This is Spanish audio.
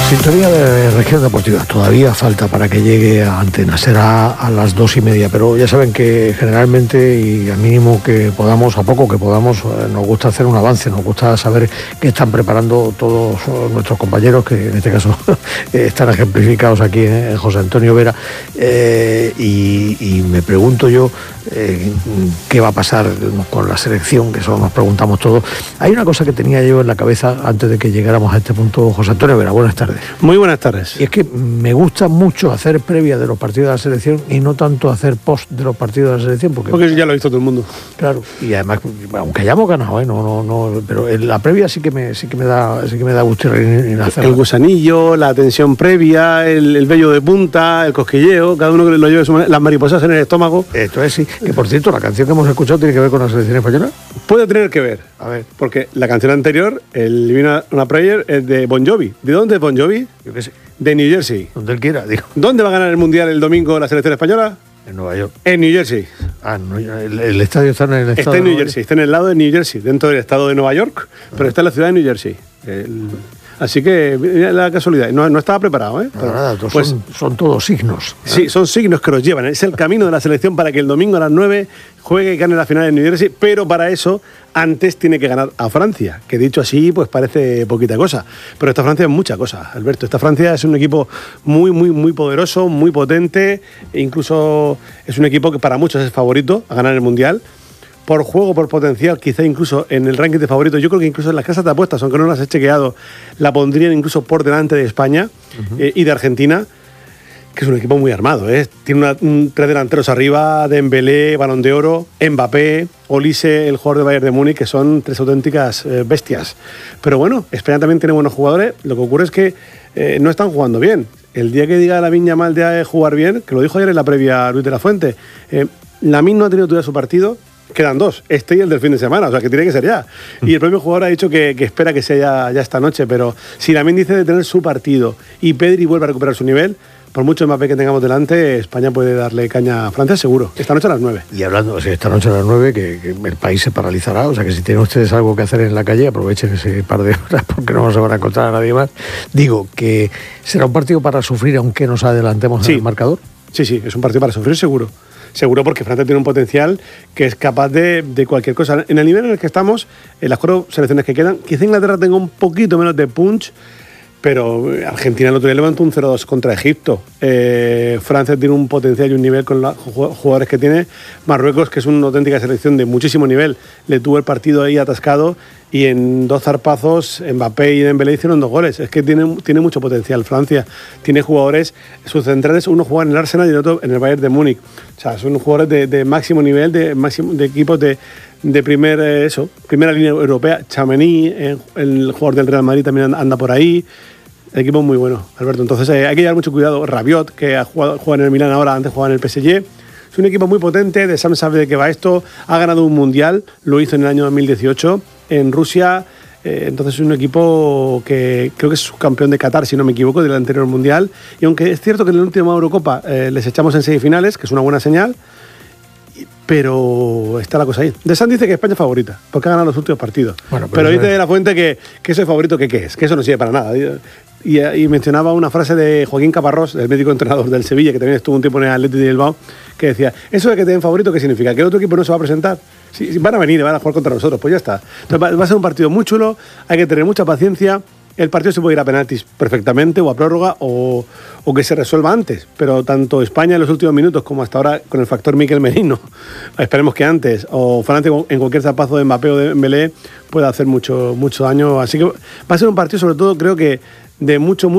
Sintonía de Región Deportiva. Todavía falta para que llegue a Antena. Será a las 2:30, pero ya saben que generalmente y al mínimo que podamos, a poco que podamos, nos gusta hacer un avance, nos gusta saber qué están preparando todos nuestros compañeros, que en este caso están ejemplificados aquí en José Antonio Vera, y me pregunto yo qué va a pasar con la selección, que eso nos preguntamos todos. Hay una cosa que tenía yo en la cabeza antes de que llegáramos a este punto. José Antonio Vera, buenas tardes. Muy buenas tardes. Y es que me gusta mucho hacer previa de los partidos de la selección y no tanto hacer post de los partidos de la selección, porque ya lo ha visto todo el mundo. Claro, y además, aunque hayamos ganado, no, pero la previa sí que me da gusto en hacerla. El gusanillo, la tensión previa, el vello de punta, el cosquilleo, cada uno que lo lleve a su manera, las mariposas en el estómago. Esto es, sí. Que por cierto, la canción que hemos escuchado tiene que ver con la selección española. Puede tener que ver. A ver. Porque la canción anterior, el Living on a Prayer, es de Bon Jovi. ¿De dónde es Bon Jovi? Yo qué sé. De New Jersey. Donde él quiera, digo. ¿Dónde va a ganar el Mundial el domingo la selección española? En Nueva York. En New Jersey. Ah, no, el estadio está en el estado Está en New Jersey, está en el lado de New Jersey, dentro del estado de Nueva York, pero está en la ciudad de New Jersey. Así que, mira la casualidad, no estaba preparado, ¿eh? Pero nada, pues, son todos signos. Sí, son signos que los llevan. Es el camino de la selección para que el domingo a las 9 juegue y gane la final en New Jersey, pero para eso antes tiene que ganar a Francia, que dicho así pues parece poquita cosa, pero esta Francia es mucha cosa, Alberto. Esta Francia es un equipo muy poderoso, muy potente, e incluso es un equipo que para muchos es favorito a ganar el Mundial. Por juego, por potencial, quizá incluso en el ranking de favoritos. Yo creo que incluso en las casas de apuestas, aunque no las he chequeado, la pondrían incluso por delante de España y de Argentina, que es un equipo muy armado, ¿eh? Tiene tres delanteros arriba, Dembélé, Balón de Oro, Mbappé, Olise, el jugador de Bayern de Múnich, que son tres auténticas bestias. Pero bueno, España también tiene buenos jugadores. Lo que ocurre es que no están jugando bien. El día que diga Lamine Yamal de jugar bien, que lo dijo ayer en la previa Luis de la Fuente, Lamine no ha tenido todavía su partido. Quedan dos, este y el del fin de semana, o sea que tiene que ser ya. Y el propio jugador ha dicho que espera que sea ya esta noche, pero si Lamine dice de tener su partido y Pedri vuelve a recuperar su nivel, por mucho Mbappé que tengamos delante, España puede darle caña a Francia seguro, esta noche a las 9. Y hablando, esta noche a las 9, que el país se paralizará, o sea que si tienen ustedes algo que hacer en la calle, aprovechen ese par de horas porque no se van a encontrar a nadie más. Digo, que será un partido para sufrir aunque nos adelantemos en el marcador. Sí, es un partido para sufrir seguro. Seguro, porque Francia tiene un potencial que es capaz de cualquier cosa. En el nivel en el que estamos, en las 4 selecciones que quedan, quizá Inglaterra tenga un poquito menos de punch, pero Argentina el otro día levantó un 0-2 contra Egipto. Francia tiene un potencial y un nivel con los jugadores que tiene. Marruecos, que es una auténtica selección de muchísimo nivel, le tuvo el partido ahí atascado y en 2 zarpazos Mbappé y Dembélé hicieron 2 goles. Es que tiene mucho potencial Francia. Tiene jugadores, sus centrales, uno juega en el Arsenal y el otro en el Bayern de Múnich. O sea, son jugadores de máximo nivel, de equipos de primera línea europea. Tchouaméni, el jugador del Real Madrid también anda por ahí. El equipo es muy bueno, Alberto. Entonces hay que llevar mucho cuidado. Rabiot, que juega en el Milan ahora, antes jugaba en el PSG. Es un equipo muy potente, de Sam sabe de qué va esto. Ha ganado un mundial, lo hizo en el año 2018 en Rusia. Entonces es un equipo que creo que es subcampeón de Qatar, si no me equivoco, del anterior mundial. Y aunque es cierto que en la última Eurocopa les echamos en semifinales, que es una buena señal, pero está la cosa ahí. De San dice que España es favorita, porque ha ganado los últimos partidos. Bueno, pero dice de la Fuente que ese es favorito, ¿qué es? Que eso no sirve para nada. Y mencionaba una frase de Joaquín Caparrós, el médico entrenador del Sevilla, que también estuvo un tiempo en el Athletic de Bilbao, que decía, eso de que te den favorito, ¿qué significa? ¿Que el otro equipo no se va a presentar? Sí, van a venir y van a jugar contra nosotros, pues ya está. Entonces va a ser un partido muy chulo, hay que tener mucha paciencia. El partido se puede ir a penaltis perfectamente o a prórroga o que se resuelva antes, pero tanto España en los últimos minutos como hasta ahora con el factor Mikel Merino, esperemos que antes, o Francia en cualquier zapazo de Mbappé o de Dembélé pueda hacer mucho daño. Así que va a ser un partido sobre todo creo que de mucho